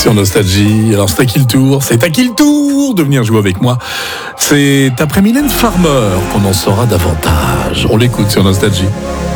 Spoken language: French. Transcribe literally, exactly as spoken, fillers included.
sur Nostalgie. Alors c'est à qui le tour C'est à qui le tour de venir jouer avec moi. C'est après Mylène Farmer qu'on en saura davantage. On l'écoute sur Nostalgie.